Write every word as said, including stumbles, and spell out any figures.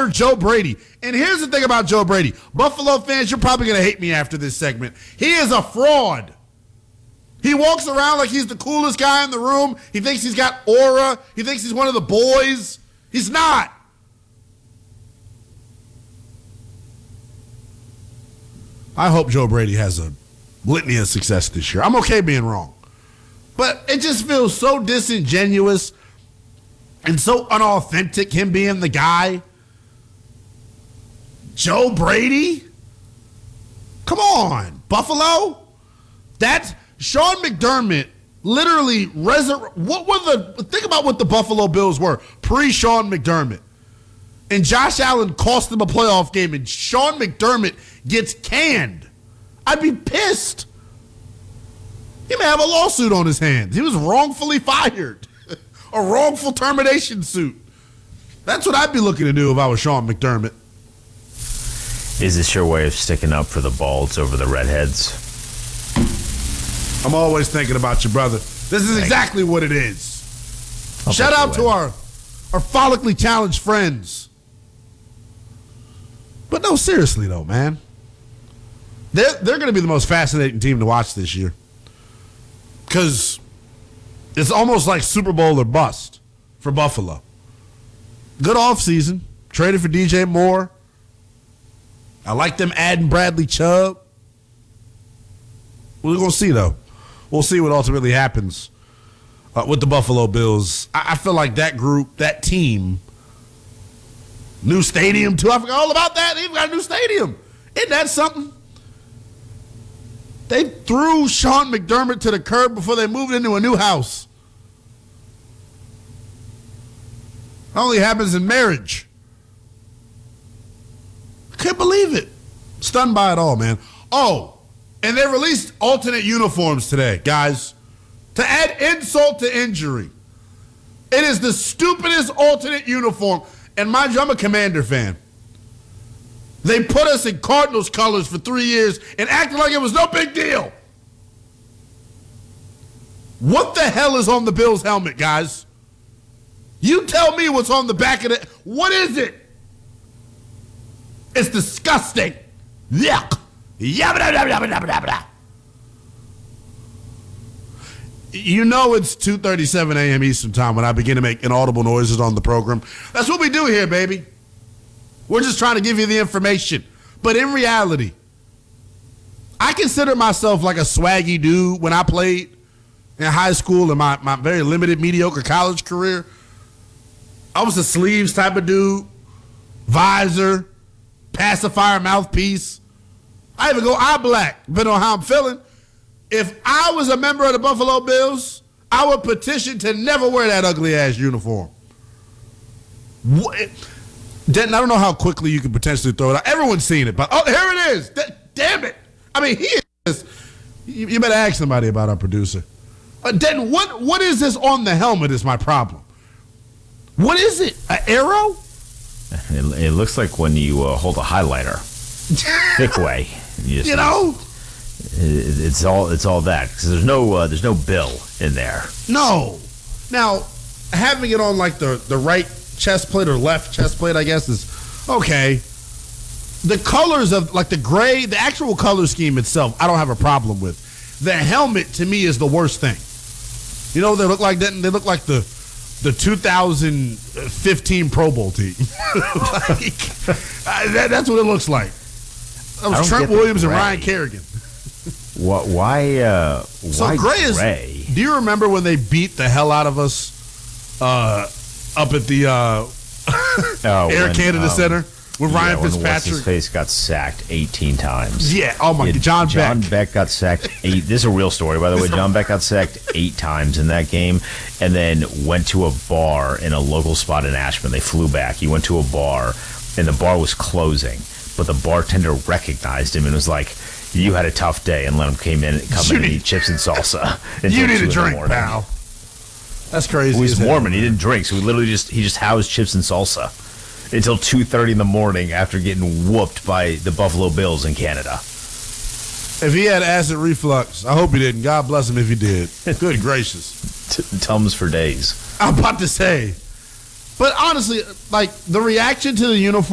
fire Joe Brady. And here's the thing about Joe Brady. Buffalo fans, you're probably going to hate me after this segment. He is a fraud. He walks around like he's the coolest guy in the room. He thinks he's got aura. He thinks he's one of the boys. He's not. I hope Joe Brady has a litany of success this year. I'm okay being wrong. But it just feels so disingenuous and so unauthentic, him being the guy. Joe Brady? Come on, Buffalo? That's Sean McDermott literally resur- what were the think about what the Buffalo Bills were pre-Sean McDermott. And Josh Allen cost them a playoff game and Sean McDermott gets canned. I'd be pissed. He may have a lawsuit on his hands. He was wrongfully fired. A wrongful termination suit. That's what I'd be looking to do if I was Sean McDermott. Is this your way of sticking up for the balds over the redheads? I'm always thinking about you, brother. This is Thanks. exactly what it is. I'll Shout put you out to in. our, our follically challenged friends. But no, seriously though, man. They're, they're going to be the most fascinating team to watch this year. Because it's almost like Super Bowl or bust for Buffalo. Good offseason. Traded for D J Moore. I like them adding Bradley Chubb. We're going to see, though. We'll see what ultimately happens uh, with the Buffalo Bills. I-, I feel like that group, that team, new stadium, too. I forgot all about that. They even got a new stadium. Isn't that something? They threw Sean McDermott to the curb before they moved into a new house. It only happens in marriage. I can't believe it. Stunned by it all, man. Oh, and they released alternate uniforms today, guys. To add insult to injury. It is the stupidest alternate uniform. And mind you, I'm a Commander fan. They put us in Cardinals colors for three years and acted like it was no big deal. What the hell is on the Bills helmet, guys? You tell me what's on the back of it. What is it? It's disgusting. Yuck. Yabba dabba dabba dabba dabba. You know it's two thirty-seven a.m. Eastern time when I begin to make inaudible noises on the program. That's what we do here, baby. We're just trying to give you the information. But in reality, I consider myself like a swaggy dude when I played in high school and my, my very limited, mediocre college career. I was a sleeves type of dude, visor, pacifier mouthpiece. I even go eye black, depending on how I'm feeling. If I was a member of the Buffalo Bills, I would petition to never wear that ugly-ass uniform. What? Denton, I don't know how quickly you can potentially throw it out. Everyone's seen it, but oh, here it is. D- damn it. I mean, he is. You, you better ask somebody about our producer. Uh, Denton, what, what is this on the helmet is my problem. What is it? An arrow? It, it looks like when you uh, hold a highlighter. Thick way. You, just, You know? It, it's all it's all that. Because there's no, uh, there's no bill in there. No. Now, having it on like the, the right chest plate or left chest plate, I guess, is okay. The colors of, like the gray, the actual color scheme itself, I don't have a problem with. The helmet, to me, is the worst thing. You know what they look like? They look like the the two thousand fifteen Pro Bowl team. like, uh, that, that's what it looks like. That was Trent Williams and Ryan Kerrigan. What? Why? Uh, So why gray is. gray? Do you remember when they beat the hell out of us uh, up at the uh, Oh, Air when, Canada um, Center with yeah, Ryan when Fitzpatrick? What's-his-face got sacked eighteen times. Yeah. Oh my Yeah, God. John, John Beck. Beck got sacked eight. This is a real story, by the way. John Beck got sacked eight times in that game, and then went to a bar in a local spot in Ashburn. They flew back. He went to a bar, and the bar was closing, but the bartender recognized him and was like, "You had a tough day," and let him came in, come You in and need- eat chips and salsa. You until need two a in the drink, morning. pal. That's crazy. Well, he's as hell. Mormon. He didn't drink, so he literally just he just housed chips and salsa until two thirty in the morning after getting whooped by the Buffalo Bills in Canada. If he had acid reflux, I hope he didn't. God bless him if he did. Good gracious. T- Tums for days. I'm about to say. But honestly, like, the reaction to the uniform